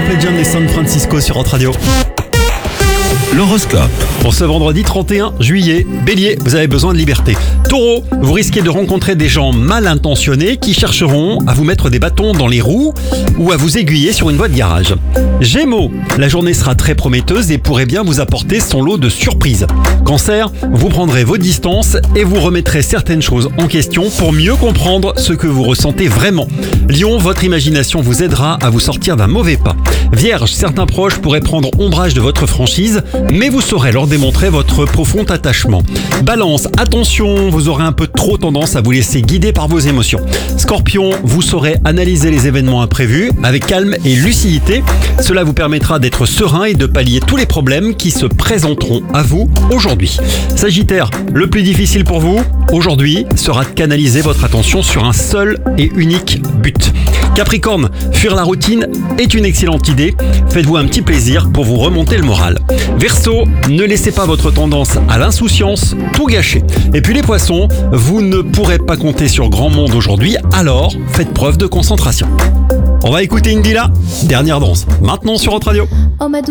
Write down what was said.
Simple John et San Francisco sur Hot Radio. L'horoscope. Pour ce vendredi 31 juillet, Bélier, vous avez besoin de liberté. Taureau, vous risquez de rencontrer des gens mal intentionnés qui chercheront à vous mettre des bâtons dans les roues ou à vous aiguiller sur une voie de garage. Gémeaux, la journée sera très prometteuse et pourrait bien vous apporter son lot de surprises. Cancer, vous prendrez vos distances et vous remettrez certaines choses en question pour mieux comprendre ce que vous ressentez vraiment. Lion, votre imagination vous aidera à vous sortir d'un mauvais pas. Vierge, certains proches pourraient prendre ombrage de votre franchise, mais vous saurez leur démontrer votre profond attachement. Balance, attention, vous aurez un peu trop tendance à vous laisser guider par vos émotions. Scorpion, vous saurez analyser les événements imprévus avec calme et lucidité. Cela vous permettra d'être serein et de pallier tous les problèmes qui se présenteront à vous aujourd'hui. Sagittaire, le plus difficile pour vous aujourd'hui sera de canaliser votre attention sur un seul et unique but. Capricorne, fuir la routine est une excellente idée. Faites-vous un petit plaisir pour vous remonter le moral. Verseau, ne laissez pas votre tendance à l'insouciance tout gâcher. Et puis les poissons, vous ne pourrez pas compter sur grand monde aujourd'hui, alors faites preuve de concentration. On va écouter Indila, dernière danse, maintenant sur Hot Radio.